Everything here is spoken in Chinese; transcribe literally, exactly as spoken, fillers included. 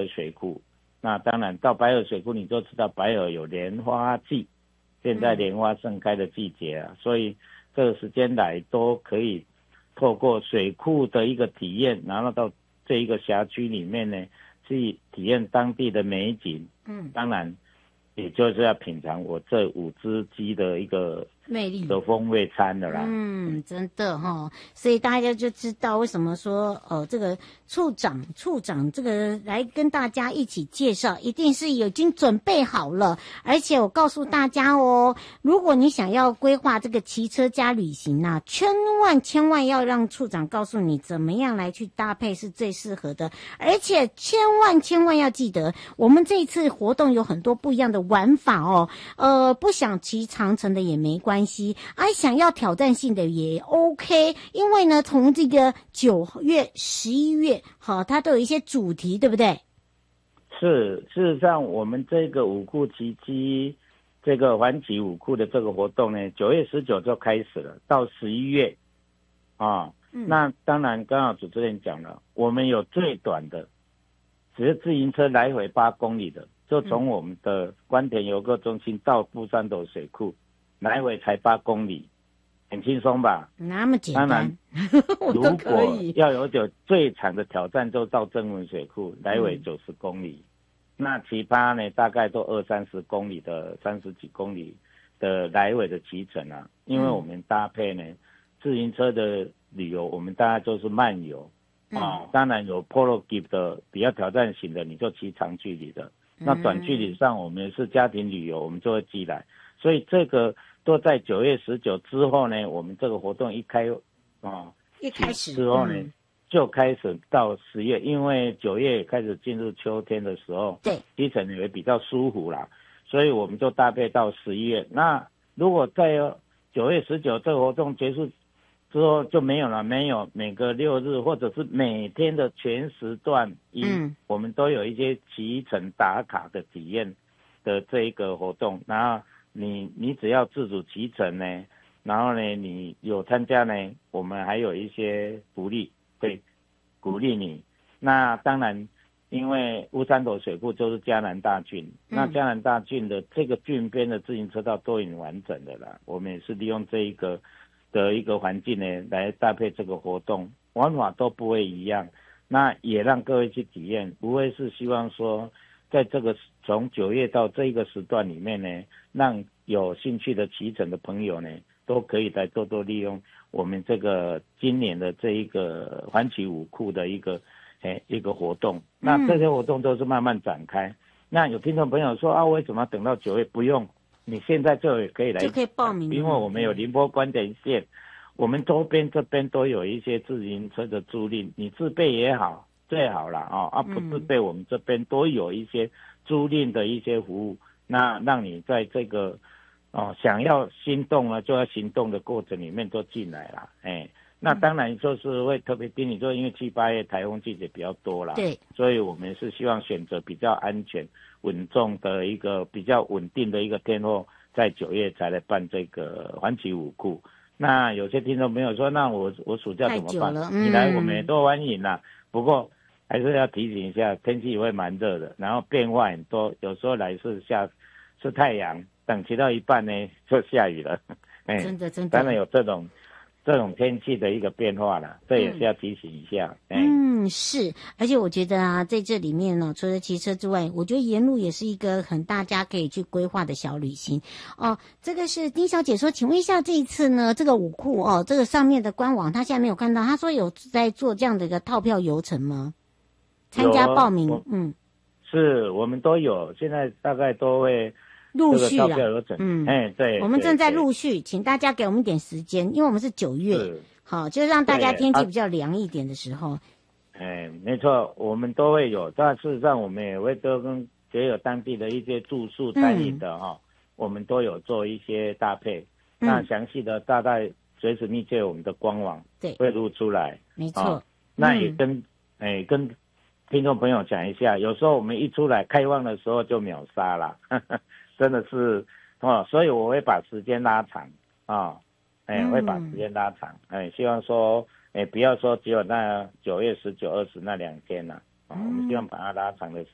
河水库。那当然到白河水库你就知道白河有莲花季，现在莲花盛开的季节啊，所以这个时间来都可以透过水库的一个体验，然后到这一个辖区里面呢，去体验当地的美景。嗯，当然也就是要品尝我这五只鸡的一个魅力的风味餐的啦。 嗯，真的哈、哦，所以大家就知道为什么说呃，这个处长处长这个来跟大家一起介绍，一定是已经准备好了。而且我告诉大家哦，如果你想要规划这个骑车加旅行啊，千万千万要让处长告诉你怎么样来去搭配是最适合的。而且千万千万要记得，我们这一次活动有很多不一样的玩法哦。呃，不想骑长程的也没关系。关系啊，想要挑战性的也 OK， 因为呢，从这个九月、十一月，好，它都有一些主题，对不对？ 是，事实上，我们这个五库骑机，这个环骑五库的这个活动呢，九月十九就开始了，到十一月啊。嗯、那当然，刚好主持人讲了，我们有最短的，只是自行车来回八公里的，就从我们的关田游客中心到富山斗水库。来回才八公里，很轻松吧？ 那么简单。 当然，如果要有点最长的挑战，就到曾文水库，来回九十公里。嗯、那其他呢，大概都二三十公里的，三十几公里的来回的骑程啊。因为我们搭配呢，自行车的旅游，我们大概都是慢游、嗯、啊。当然有 Polo Gift 的比较挑战型的，你就骑长距离的。嗯、那短距离上，我们是家庭旅游，我们就会寄来。所以这个都在九月十九之后呢，我们这个活动一开啊， 一开始之后呢，嗯、就开始到十月，因为九月开始进入秋天的时候， 对， 基层也比较舒服啦，所以我们就搭配到十一月。那如果在九月十九这个活动结束之后就没有了，没有每个六日或者是每天的全时段，嗯，我们都有一些骑乘打卡的体验的这一个活动，然后。你你只要自主骑乘呢，然后呢你有参加呢，我们还有一些福利会鼓励你。那当然，因为乌山头水库就是嘉南大郡，嗯、那嘉南大郡的这个郡边的自行车道都已经完整的了，我们也是利用这一个的一个环境呢来搭配这个活动，玩法都不会一样。那也让各位去体验，无非是希望说。在这个从九月到这一个时段里面呢，让有兴趣的骑乘的朋友呢，都可以来多多利用我们这个今年的这一个环骑五库的一个诶一个活动。那这些活动都是慢慢展开。嗯、那有听众朋友说啊，为什么要等到九月？不用，你现在就可以来， 就可以报名， 因为我们有宁波关田线，我们周边这边都有一些自行车的租赁，你自备也好。最好了啊、哦！啊，不自备，我们这边都有一些租赁的一些服务，那让你在这个哦想要心动了就要行动的过程里面都进来了，哎，那当然就是会特别叮你，就因为七八月台风季节比较多啦， 对， 所以我们是希望选择比较安全、稳重的一个比较稳定的一个天候，在九月才来办这个环骑五库。那有些听众朋友说，那我我暑假怎么办？嗯、你来我们也都欢迎啦。不过还是要提醒一下，天气也会蛮热的，然后变化很多，有时候来是下是太阳，等骑到一半呢就下雨了。哎， 真的真的， 当然有这种这种天气的一个变化了，这也是要提醒一下。 嗯，嗯是，而且我觉得啊，在这里面呢，除了骑车之外，我觉得沿路也是一个很大家可以去规划的小旅行哦。这个是丁小姐说，请问一下，这一次呢，这个五库哦，这个上面的官网，她现在没有看到，她说有在做这样的一个套票游程吗？参加报名，嗯， 是我们都有，现在大概都会陆续啊， 嗯，哎，对， 我们正在陆续，请大家给我们一点时间，因为我们是九月，好，就让大家天气比较凉一点的时候。 哎，没错，我们都会有，但事实上我们也会都跟也有当地的一些住宿餐饮的哈、哦嗯，我们都有做一些搭配。嗯、那详细的大概随时密切我们的官网， 对， 会录出来。 没错、 哦，那也跟哎、嗯、跟听众朋友讲一下，有时候我们一出来开放的时候就秒杀了，呵呵真的是哦，所以我会把时间拉长啊，哦哎、嗯，会把时间拉长，哎，希望说，哎，不要说只有那九月十九、二十那两天了、啊，哦，我们希望把它拉长的时